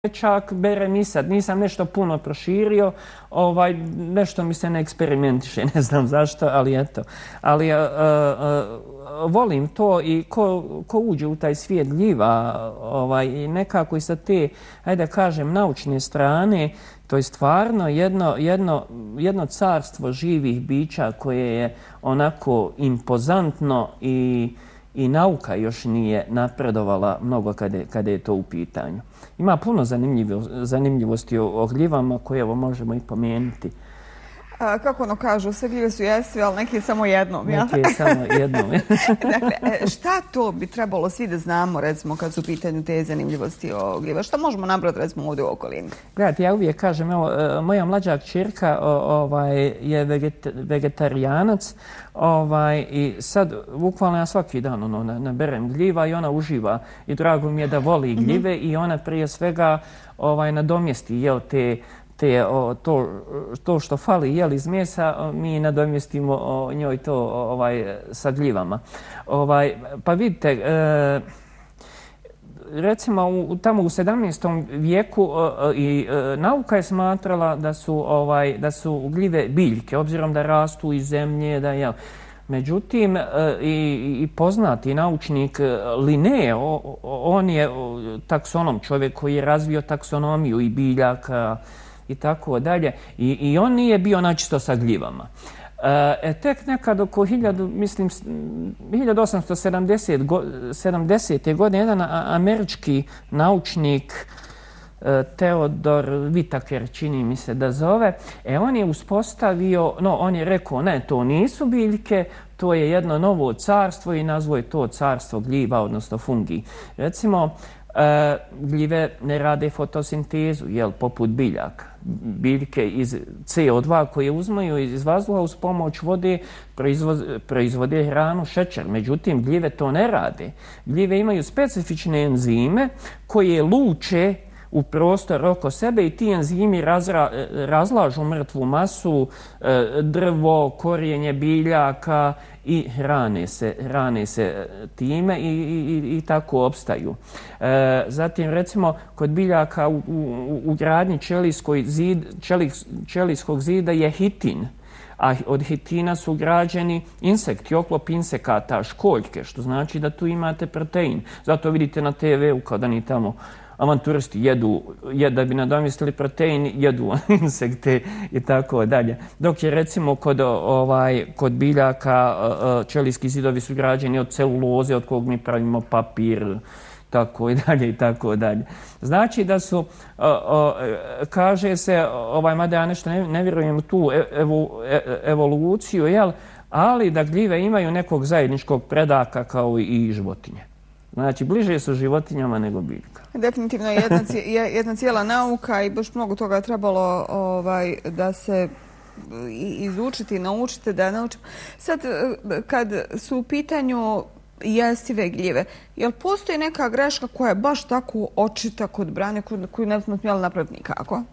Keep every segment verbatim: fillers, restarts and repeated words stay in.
čak berem i sad. Nisam nešto puno proširio, ovaj, nešto mi se ne eksperimentiše, ne znam zašto, ali eto. Ali a, a, a, volim to i ko, ko uđe u taj svijet gljiva, ovaj, i nekako i sa te, ajde da kažem, naučne strane, to je stvarno jedno, jedno, jedno carstvo živih bića koje je onako impozantno i i nauka još nije napredovala mnogo kada je, kada je to u pitanju. Ima puno zanimljivo, zanimljivosti o, o gljivama koje evo možemo i pomenuti. A, kako ono kažu, sve gljive su jestive, ali neke samo jednom. Neke je samo jednom. Dakle, šta to bi trebalo svi da znamo, recimo, kad su u pitanju te zanimljivosti o gljiva? Šta možemo nabrati, recimo, ovdje u okolini? Gledajte, ja uvijek kažem, evo, moja mlađa kćerka ovaj, je veget, vegetarijanac, ovaj, i sad, bukvalno ja svaki dan ono, naberem gljiva i ona uživa. I drago mi je da voli gljive mm-hmm. i ona prije svega ovaj, nadomjesti, jel, te Te, o, to, to što fali jel, iz mesa, mi nadomjestimo o, njoj to ovaj, sa gljivama. Ovaj, pa vidite, e, recimo u, tamo u sedamnaestom vijeku e, i e, nauka je smatrala da su, ovaj, da su gljive biljke, obzirom da rastu iz zemlje, da jel. Međutim, e, i, i poznati naučnik Linné, o, on je taksonom, čovjek koji je razvio taksonomiju i biljaka, i tako dalje. I, i on nije bio načisto sa gljivama. E, tek nekad oko hiljadu, mislim, hiljadu osamsto sedamdesete. godine jedan američki naučnik Theodor Whitaker, čini mi se da zove, e, on je uspostavio, no, on je rekao, ne, to nisu biljke, to je jedno novo carstvo i nazvao je to carstvo gljiva, odnosno fungi. Recimo, E, gljive ne rade fotosintezu, jel, poput biljaka. Biljke iz C O dva koje uzmaju iz vazduha uz pomoć vode proizvode, proizvode hranu, šećer. Međutim, gljive to ne rade. Gljive imaju specifične enzime koje luče u prostor oko sebe i ti enzimi razra, razlažu mrtvu masu, drvo, korijenje biljaka i hrane se, hrane se time i, i, i tako opstaju. E, zatim, recimo, kod biljaka u, u, u gradnji zid, čelis, čeliskog zida je hitin, a od hitina su građeni insekti, oklop insekata, školjke, što znači da tu imate protein. Zato vidite na te veu kao da ni tamo avanturisti jedu, jed, da bi nadomjestili protein, jedu insekte i tako dalje. Dok je recimo kod, ovaj, kod biljaka čelijski zidovi su građeni od celuloze, od kog mi pravimo papir, tako i dalje i tako dalje. Znači da su, o, o, kaže se, ovaj, mada ja nešto ne, ne vjerujem u tu evo, evoluciju, jel, ali da gljive imaju nekog zajedničkog predaka kao i životinje. Znači, bliže su životinjama nego biljka. Definitivno je jedna, jedna cijela nauka i baš mnogo toga trebalo ovaj, da se izučiti, naučite, da naučimo. Sad, kad su u pitanju jestive gljive, jel postoji neka greška koja je baš tako očita kod brane, koju ne smo smjeli napraviti nikako?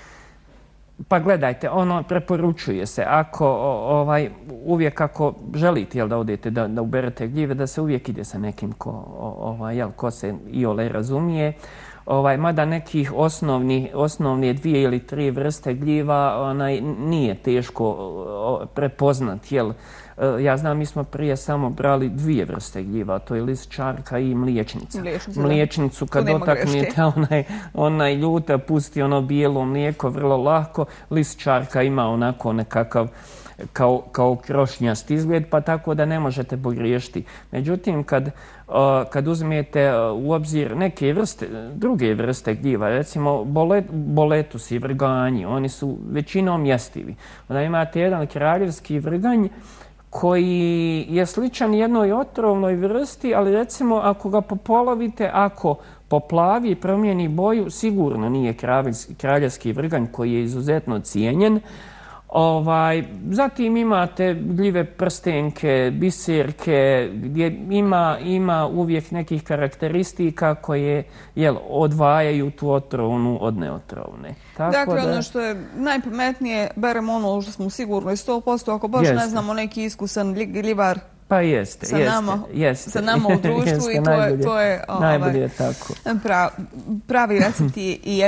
Pa gledajte, ono preporučuje se, ako ovaj, uvijek ako želite jel, da odete da, da uberete gljive, da se uvijek ide sa nekim ko, ovaj, jel, ko se iole razumije. Ovaj, mada nekih osnovni, osnovne dvije ili tri vrste gljiva onaj, nije teško prepoznati. Jel? Ja znam, mi smo prije samo brali dvije vrste gljiva, to je lisčarka i mliječnica. Mliječnicu, Mliječnicu kad dotaknete, onaj, onaj ljuta pusti ono bijelo mlijeko vrlo lako. Lisčarka ima onako nekakav kao, kao krošnjast izgled, pa tako da ne možete pogriješiti. Međutim, kad, kad uzmete u obzir neke vrste, druge vrste gljiva, recimo bolet, boletus i vrganji, oni su većinom jestivi. Onda imate jedan kraljevski vrganj koji je sličan jednoj otrovnoj vrsti, ali recimo ako ga popolovite, ako poplavi i promijeni boju, sigurno nije kraljevski vrganj koji je izuzetno cijenjen. Ovaj, zatim imate gljive prstenke, biserke, gdje ima, ima uvijek nekih karakteristika koje jel, odvajaju tu otrovnu od neotrovne. Tako dakle, da... ono što je najpametnije, beremo ono što smo sigurno sto posto, ako baš yes. ne znamo neki iskusan gljivar, Pa jeste, sa jeste, nama, jeste. Sa nama u društvu jeste, i to najbolje, je, to je najbolje ovaj, je tako. Prav, pravi recept i, i